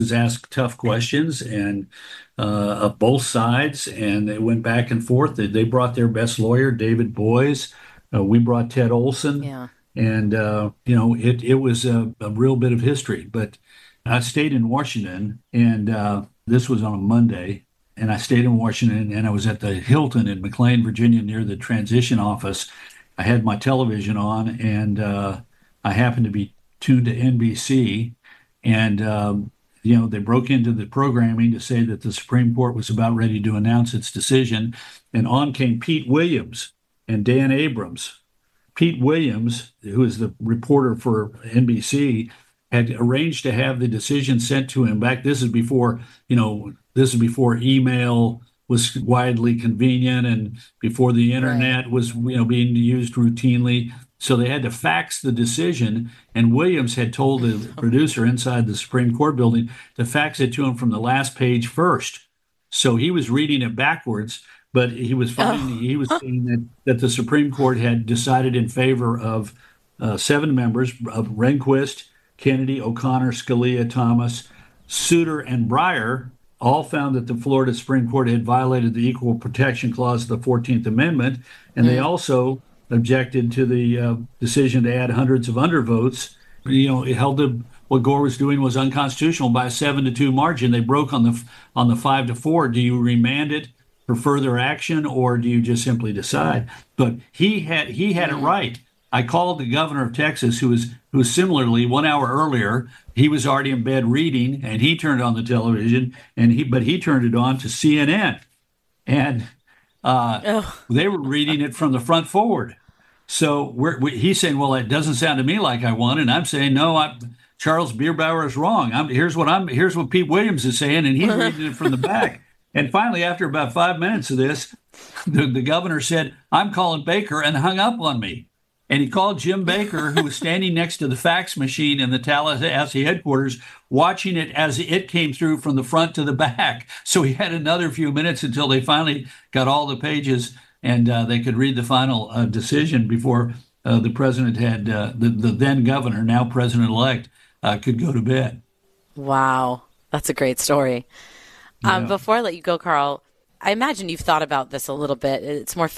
asked tough questions and of both sides, and they went back and forth. They brought their best lawyer, David Boies. We brought Ted Olson, Yeah. and it was a real bit of history. But I stayed in Washington, and this was on a Monday, and I stayed in Washington, and I was at the Hilton in McLean, Virginia, near the transition office. I had my television on, and I happened to be tuned to NBC, and they broke into the programming to say that the Supreme Court was about ready to announce its decision, and on came Pete Williams and Dan Abrams. Pete Williams, who is the reporter for NBC, had arranged to have the decision sent to him back. This is before email was widely convenient and before the Right. internet was, being used routinely. So they had to fax the decision, and Williams had told the producer inside the Supreme Court building to fax it to him from the last page first. So he was reading it backwards, but Oh. he was seeing that the Supreme Court had decided in favor of seven members of Rehnquist, Kennedy, O'Connor, Scalia, Thomas, Souter, and Breyer all found that the Florida Supreme Court had violated the Equal Protection Clause of the 14th Amendment, and they Mm. also objected to the decision to add hundreds of undervotes. It held that what Gore was doing was unconstitutional by a 7-2 margin. They broke on the 5-4. Do you remand it for further action, or do you just simply decide? But he had it Mm. right. I called the governor of Texas, who similarly 1 hour earlier he was already in bed reading, and he turned on the television, but he turned it on to CNN, and uh, Oh. they were reading it from the front forward. So he's saying, "Well, it doesn't sound to me like I won," and I'm saying, "No, Charles Bierbauer is wrong. Here's what Pete Williams is saying, and he's reading it from the back." And finally, after about 5 minutes of this, the governor said, "I'm calling Baker," and hung up on me. And he called Jim Baker, who was standing next to the fax machine in the Tallahassee headquarters, watching it as it came through from the front to the back. So he had another few minutes until they finally got all the pages, and they could read the final decision before the president had the then governor, now president elect, could go to bed. Wow. That's a great story. Yeah. Before I let you go, Carl, I imagine you've thought about this a little bit. It's more